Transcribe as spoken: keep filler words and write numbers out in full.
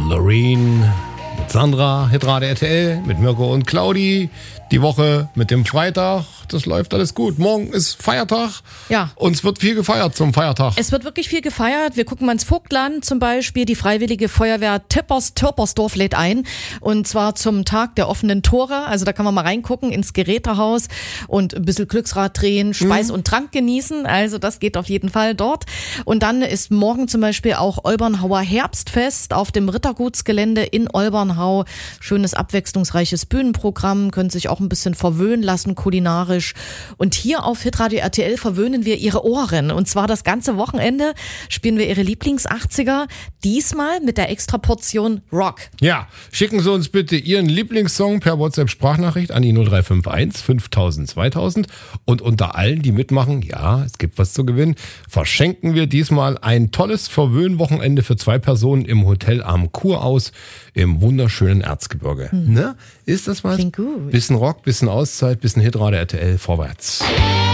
Loreen mit Sandra, Hitradio R T L, mit Mirko und Claudi. Die Woche mit dem Freitag, das läuft alles gut. Morgen ist Feiertag. Ja. Und es wird viel gefeiert zum Feiertag. Es wird wirklich viel gefeiert. Wir gucken mal ins Vogtland zum Beispiel. Die Freiwillige Feuerwehr Tippers-Türpersdorf lädt ein. Und zwar zum Tag der offenen Tore. Also da kann man mal reingucken ins Gerätehaus und ein bisschen Glücksrad drehen, Speis mhm. und Trank genießen. Also das geht auf jeden Fall dort. Und dann ist morgen zum Beispiel auch Olbernhauer Herbstfest auf dem Rittergutsgelände in Olbernhau. Schönes, abwechslungsreiches Bühnenprogramm. Können sich auch ein bisschen verwöhnen lassen kulinarisch. Und hier auf Hitradio R T L verwöhnen wir ihre Ohren. Und zwar das ganze Wochenende spielen wir ihre Lieblings-achtziger. Diesmal mit der Extraportion Rock. Ja, schicken Sie uns bitte Ihren Lieblingssong per WhatsApp-Sprachnachricht an die null drei fünf eins fünftausend zweitausend. Und unter allen, die mitmachen, ja, es gibt was zu gewinnen, verschenken wir diesmal ein tolles Verwöhnwochenende für zwei Personen im Hotel am Kurhaus im wunderschönen Erzgebirge. Hm. Ne? Ist das was? Klingt gut. Bisschen Rock, bisschen Auszeit, bisschen Hitradio R T L, vorwärts.